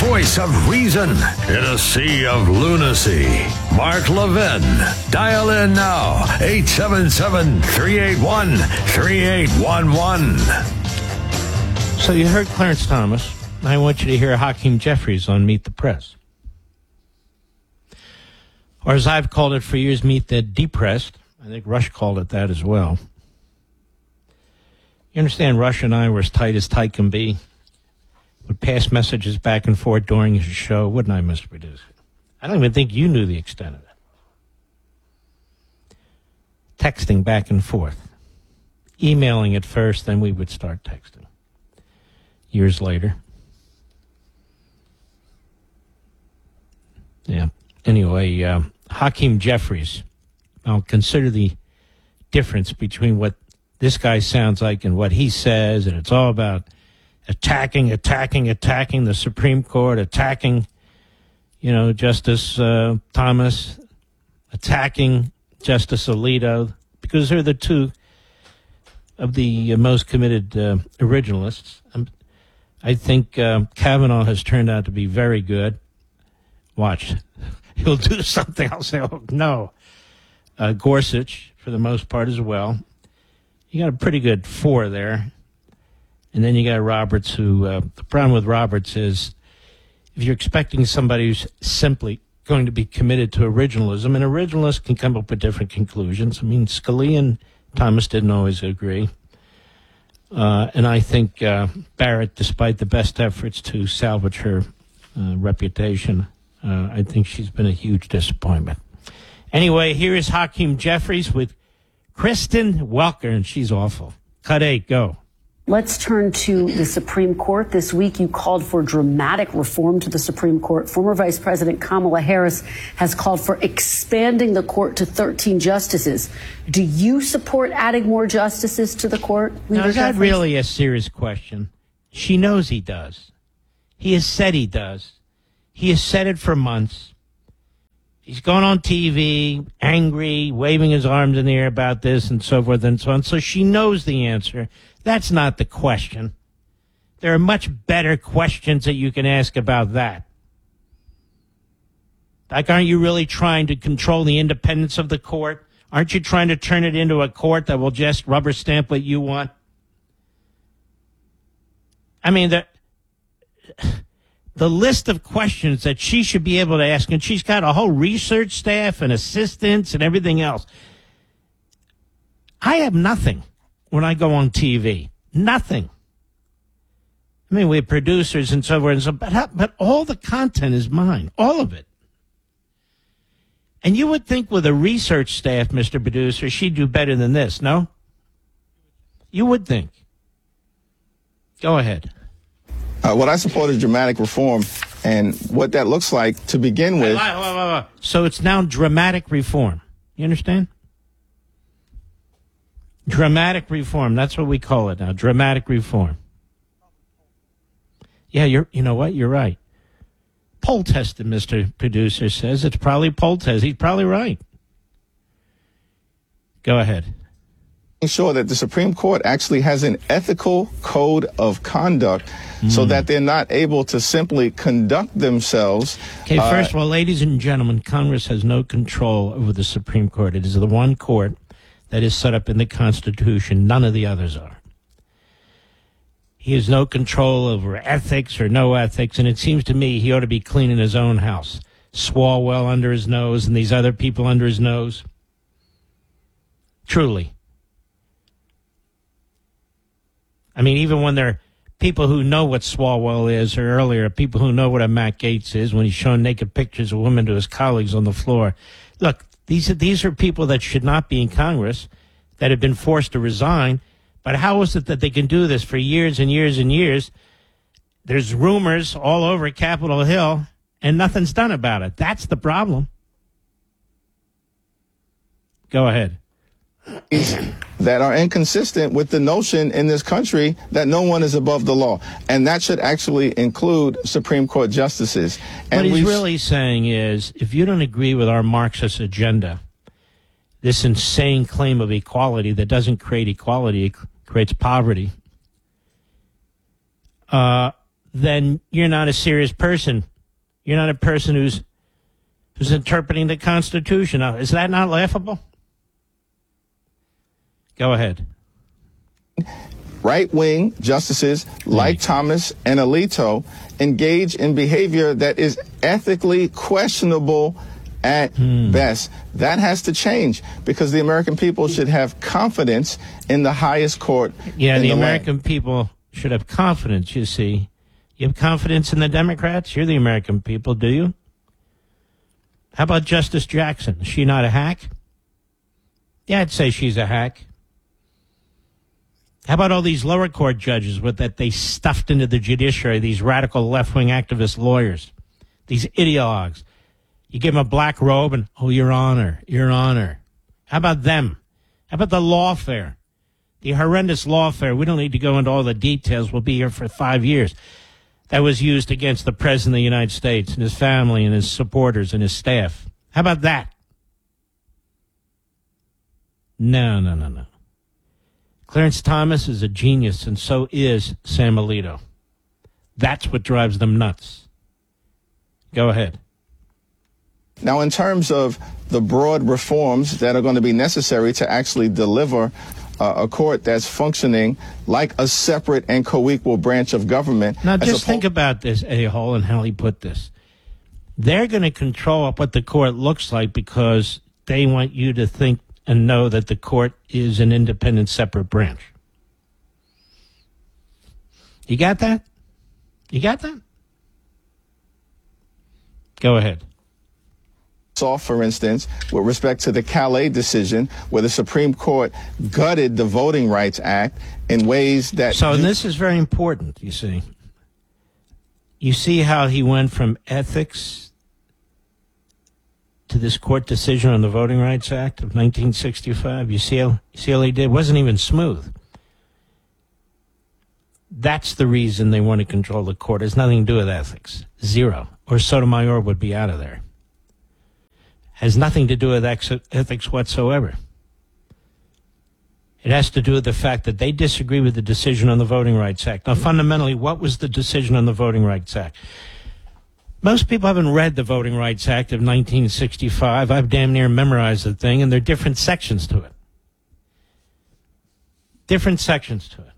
voice of reason in a sea of lunacy. Mark Levin. Dial in now. 877-381-3811. So you heard Clarence Thomas. I want you to hear Hakeem Jeffries on Meet the Press. Or as I've called it for years, Meet the Depressed. I think Rush called it that as well. You understand, Rush and I were as tight can be. Would pass messages back and forth during his show. Wouldn't I, Mr. Producer? I don't even think you knew the extent of it. Texting back and forth. Emailing at first, then we would start texting. Years later. Yeah. Anyway, Hakeem Jeffries. I'll consider the difference between what this guy sounds like and what he says, and it's all about attacking the Supreme Court, attacking, Justice Thomas, attacking Justice Alito, because they're the two of the most committed originalists. I think Kavanaugh has turned out to be very good. Watch. He'll do something. I'll say, oh, no. Gorsuch, for the most part, as well. You got a pretty good 4 there. And then you got Roberts, who, the problem with Roberts is if you're expecting somebody who's simply going to be committed to originalism, and originalists can come up with different conclusions. I mean, Scalia and Thomas didn't always agree. And I think Barrett, despite the best efforts to salvage her reputation, I think she's been a huge disappointment. Anyway, here is Hakeem Jeffries with Kristen Welker, and she's awful. Cut 8, go. Let's turn to the Supreme Court. This week, you called for dramatic reform to the Supreme Court. Former Vice President Kamala Harris has called for expanding the court to 13 justices. Do you support adding more justices to the court? Now, is that really a serious question? She knows he does. He has said he does. He has said it for months. He's gone on TV, angry, waving his arms in the air about this and so forth and so on. So she knows the answer. That's not the question. There are much better questions that you can ask about that. Like, aren't you really trying to control the independence of the court? Aren't you trying to turn it into a court that will just rubber stamp what you want? I mean, the list of questions that she should be able to ask, and she's got a whole research staff and assistants and everything else. I have nothing when I go on TV. Nothing. I mean, we have producers and so forth, and so, but all the content is mine, all of it. And you would think with a research staff, Mr. Producer, she'd do better than this, no? You would think. Go ahead. What I support is dramatic reform, and what that looks like to begin with. So it's now dramatic reform. You understand? Dramatic reform. That's what we call it now. Dramatic reform. Yeah, you know what? You're right. Poll tested, Mr. Producer says. It's probably poll tested. He's probably right. Go ahead. Sure that the Supreme Court actually has an ethical code of conduct so that they're not able to simply conduct themselves. Okay, first of all, ladies and gentlemen, Congress has no control over the Supreme Court. It is the one court that is set up in the Constitution. None of the others are. He has no control over ethics or no ethics, and it seems to me he ought to be cleaning his own house. Swalwell under his nose and these other people under his nose. Truly. I mean, even when they're people who know what Swalwell is, or earlier, people who know what a Matt Gaetz is when he's showing naked pictures of women to his colleagues on the floor. Look, these are people that should not be in Congress, that have been forced to resign. But how is it that they can do this for years and years and years? There's rumors all over Capitol Hill, and nothing's done about it. That's the problem. Go ahead. That are inconsistent with the notion in this country that no one is above the law. And that should actually include Supreme Court justices. And what he's really saying is, if you don't agree with our Marxist agenda, this insane claim of equality that doesn't create equality, it creates poverty, then you're not a serious person. You're not a person who's interpreting the Constitution. Now, is that not laughable? Go ahead. Right-wing justices like Thomas and Alito engage in behavior that is ethically questionable at best. That has to change because the American people should have confidence in the highest court. Yeah, in the land. American people should have confidence, you see. You have confidence in the Democrats? You're the American people, do you? How about Justice Jackson? Is she not a hack? Yeah, I'd say she's a hack. How about all these lower court judges that they stuffed into the judiciary, these radical left-wing activist lawyers, these ideologues? You give them a black robe and, oh, Your Honor, Your Honor. How about them? How about the lawfare? The horrendous lawfare. We don't need to go into all the details. We'll be here for 5 years. That was used against the President of the United States and his family and his supporters and his staff. How about that? No. Clarence Thomas is a genius, and so is Sam Alito. That's what drives them nuts. Go ahead. Now, in terms of the broad reforms that are going to be necessary to actually deliver a court that's functioning like a separate and co-equal branch of government. Now, just think about this, a-hole, and how he put this. They're going to control what the court looks like because they want you to think and know that the court is an independent, separate branch. You got that? You got that? Go ahead. For instance, with respect to the Calais decision, where the Supreme Court gutted the Voting Rights Act in ways that... So, and this is very important, you see. You see how he went from ethics to this court decision on the Voting Rights Act of 1965? You see how he did? It wasn't even smooth. That's the reason they want to control the court. It has nothing to do with ethics. Zero. Or Sotomayor would be out of there. Has nothing to do with ethics whatsoever. It has to do with the fact that they disagree with the decision on the Voting Rights Act. Now, fundamentally, what was the decision on the Voting Rights Act? Most people haven't read the Voting Rights Act of 1965. I've damn near memorized the thing, and there are different sections to it. Different sections to it.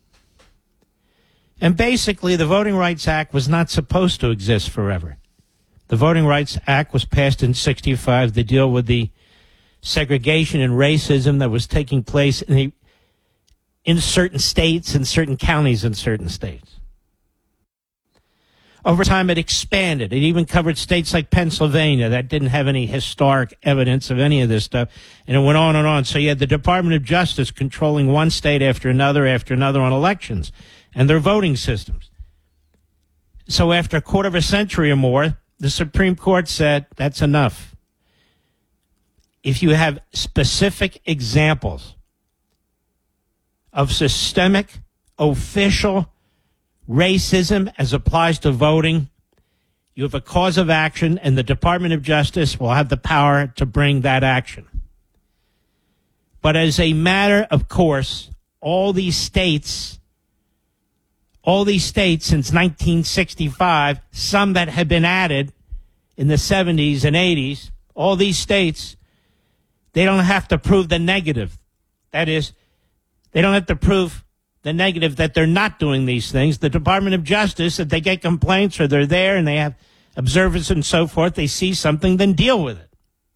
And basically, the Voting Rights Act was not supposed to exist forever. The Voting Rights Act was passed in 65 to deal with the segregation and racism that was taking place in certain states and certain counties in certain states. Over time, it expanded. It even covered states like Pennsylvania that didn't have any historic evidence of any of this stuff. And it went on and on. So you had the Department of Justice controlling one state after another on elections and their voting systems. So after a quarter of a century or more, the Supreme Court said, that's enough. If you have specific examples of systemic, official racism as applies to voting, you have a cause of action, and the Department of Justice will have the power to bring that action. But as a matter of course, all these states since 1965, some that had been added in the 70s and 80s, all these states, they don't have to prove the negative. That is, they don't have to prove the negative that they're not doing these things. The Department of Justice, if they get complaints or they're there and they have observers and so forth, they see something, then deal with it.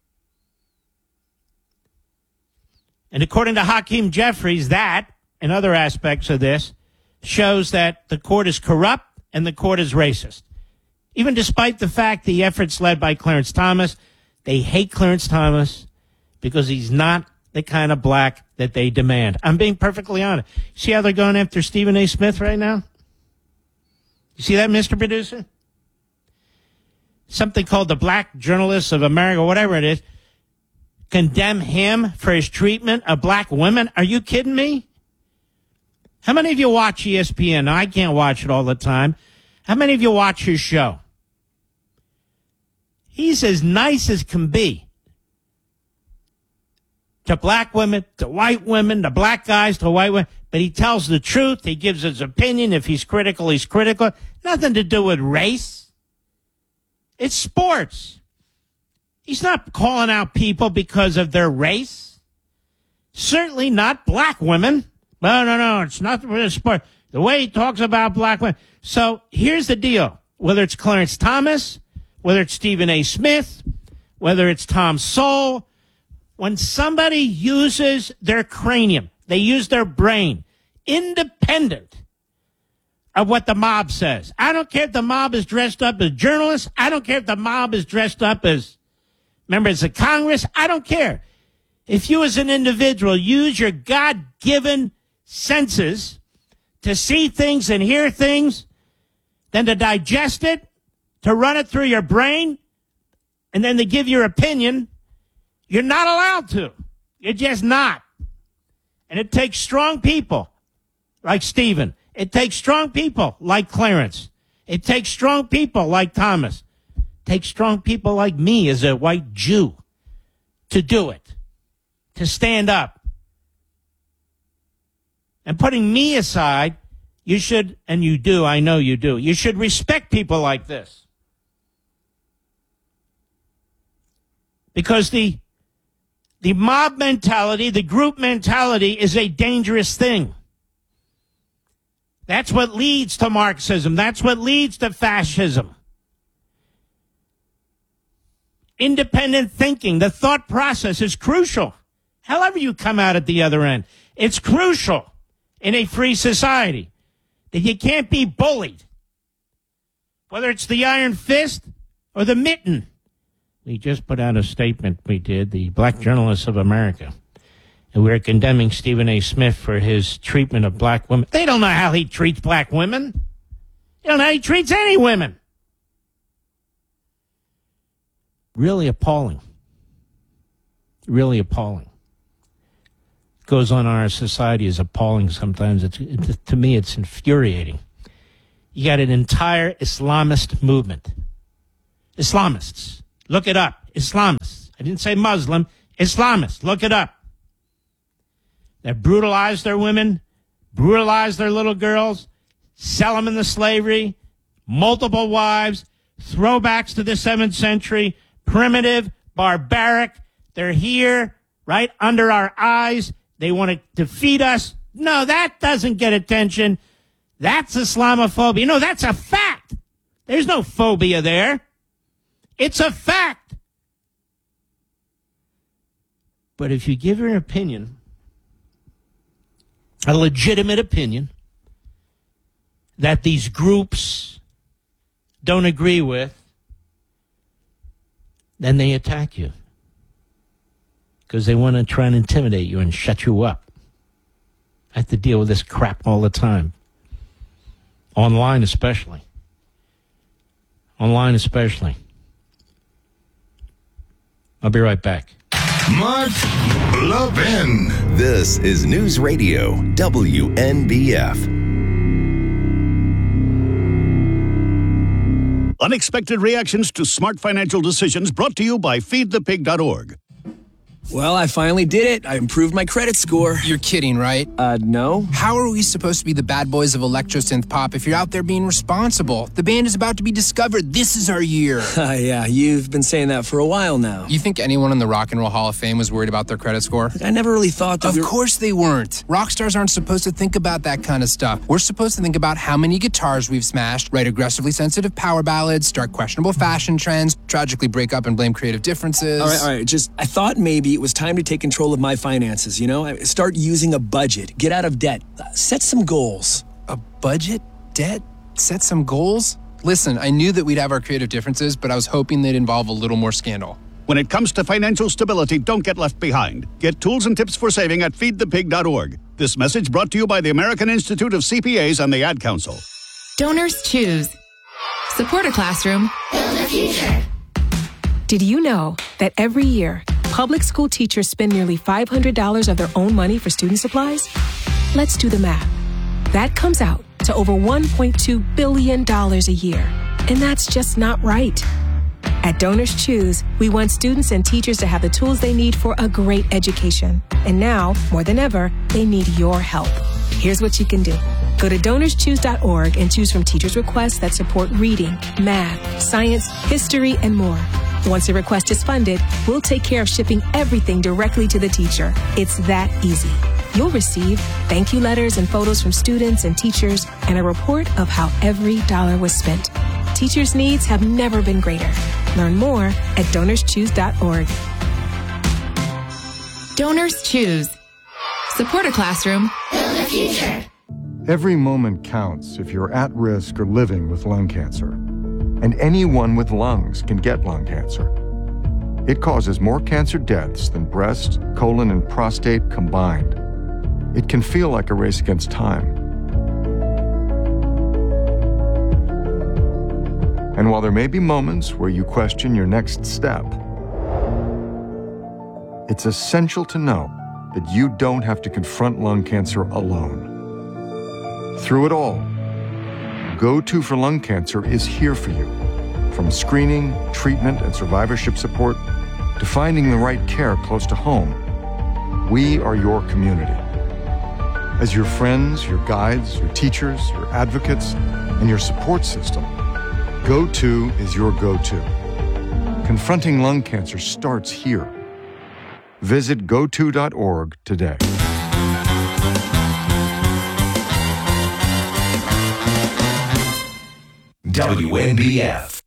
And according to Hakeem Jeffries, that and other aspects of this shows that the court is corrupt and the court is racist. Even despite the fact the efforts led by Clarence Thomas, they hate Clarence Thomas because he's not the kind of black that they demand. I'm being perfectly honest. See how they're going after Stephen A. Smith right now? You see that, Mr. Producer? Something called the Black Journalists of America, whatever it is, condemn him for his treatment of black women? Are you kidding me? How many of you watch ESPN? Now, I can't watch it all the time. How many of you watch his show? He's as nice as can be to black women, to white women, to black guys, to white women. But he tells the truth. He gives his opinion. If he's critical, he's critical. Nothing to do with race. It's sports. He's not calling out people because of their race. Certainly not black women. No, it's not for sport. The way he talks about black women. So here's the deal. Whether it's Clarence Thomas, whether it's Stephen A. Smith, whether it's Tom Sowell, when somebody uses their cranium, they use their brain, independent of what the mob says. I don't care if the mob is dressed up as journalists. I don't care if the mob is dressed up as members of Congress. I don't care. If you as an individual use your God-given senses to see things and hear things, then to digest it, to run it through your brain, and then to give your opinion, you're not allowed to. You're just not. And it takes strong people like Stephen. It takes strong people like Clarence. It takes strong people like Thomas. It takes strong people like me as a white Jew to do it, to stand up. And putting me aside, you should, and you do, I know you do, you should respect people like this. Because the mob mentality, the group mentality is a dangerous thing. That's what leads to Marxism. That's what leads to fascism. Independent thinking, the thought process is crucial. However you come out at the other end, it's crucial in a free society that you can't be bullied. Whether it's the iron fist or the mitten. We just put out a statement, we did, the Black Journalists of America. And we're condemning Stephen A. Smith for his treatment of black women. They don't know how he treats black women. They don't know how he treats any women. Really appalling. Really appalling. What goes on in our society is appalling sometimes. To me, it's infuriating. You got an entire Islamist movement. Islamists. Look it up. Islamists. I didn't say Muslim. Islamists. Look it up. That brutalize their women, brutalize their little girls, sell them into slavery, multiple wives, throwbacks to the 7th century, primitive, barbaric. They're here, right under our eyes. They want to defeat us. No, that doesn't get attention. That's Islamophobia. No, that's a fact. There's no phobia there. It's a fact. But if you give your opinion, a legitimate opinion, that these groups don't agree with, then they attack you. Because they want to try and intimidate you and shut you up. I have to deal with this crap all the time. Online especially. Online especially. I'll be right back. Mark Levin. This is News Radio WNBF. Unexpected reactions to smart financial decisions brought to you by feedthepig.org. Well, I finally did it. I improved my credit score. You're kidding, right? No. How are we supposed to be the bad boys of electro-synth pop if you're out there being responsible? The band is about to be discovered. This is our year. Yeah, you've been saying that for a while now. You think anyone in the Rock and Roll Hall of Fame was worried about their credit score? I never really thought that. Of course they weren't. Rock stars aren't supposed to think about that kind of stuff. We're supposed to think about how many guitars we've smashed, write aggressively sensitive power ballads, start questionable fashion trends, tragically break up and blame creative differences. All right. I thought maybe it was time to take control of my finances, Start using a budget, get out of debt, set some goals. A budget? Debt? Set some goals? Listen, I knew that we'd have our creative differences, but I was hoping they'd involve a little more scandal. When it comes to financial stability, don't get left behind. Get tools and tips for saving at feedthepig.org. This message brought to you by the American Institute of CPAs and the Ad Council. Donors choose. Support a classroom. Build a future. Did you know that every year, public school teachers spend nearly $500 of their own money for student supplies? Let's do the math. That comes out to over $1.2 billion a year. And that's just not right. At Donors Choose, we want students and teachers to have the tools they need for a great education. And now, more than ever, they need your help. Here's what you can do. Go to DonorsChoose.org and choose from teachers' requests that support reading, math, science, history, and more. Once a request is funded, we'll take care of shipping everything directly to the teacher. It's that easy. You'll receive thank you letters and photos from students and teachers and a report of how every dollar was spent. Teachers' needs have never been greater. Learn more at DonorsChoose.org. Donors Choose. Support a classroom. Build a future. Every moment counts if you're at risk or living with lung cancer. And anyone with lungs can get lung cancer. It causes more cancer deaths than breast, colon, and prostate combined. It can feel like a race against time. And while there may be moments where you question your next step, it's essential to know that you don't have to confront lung cancer alone. Through it all, Go-To for Lung Cancer is here for you. From screening, treatment, and survivorship support to finding the right care close to home, we are your community. As your friends, your guides, your teachers, your advocates, and your support system, Go-To is your go-to. Confronting lung cancer starts here. Visit goto.org today. WNBF.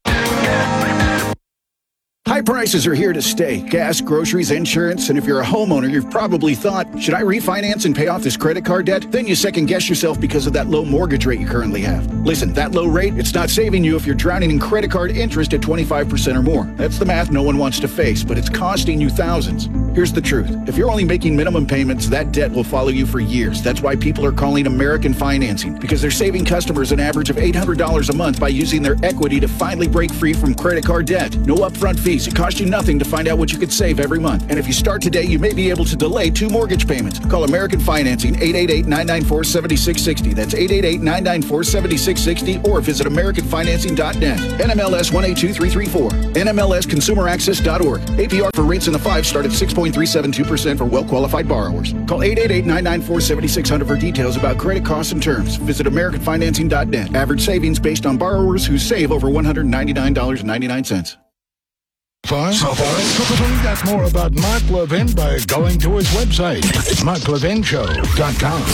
High prices are here to stay. Gas, groceries, insurance, and if you're a homeowner, you've probably thought, should I refinance and pay off this credit card debt? Then you second guess yourself because of that low mortgage rate you currently have. Listen, that low rate, it's not saving you if you're drowning in credit card interest at 25% or more. That's the math no one wants to face, but it's costing you thousands. Here's the truth. If you're only making minimum payments, that debt will follow you for years. That's why people are calling American Financing, because they're saving customers an average of $800 a month by using their equity to finally break free from credit card debt. No upfront fees. It costs you nothing to find out what you could save every month. And if you start today, you may be able to delay 2 mortgage payments. Call American Financing, 888-994-7660. That's 888-994-7660, or visit AmericanFinancing.net. NMLS 182334. NMLSConsumerAccess.org. APR for rates in the 5 start at 6.372% for well-qualified borrowers. Call 888-994-7600 for details about credit costs and terms. Visit AmericanFinancing.net. Average savings based on borrowers who save over $199.99. Find out more about Mark Levin by going to his website, marklevinshow.com.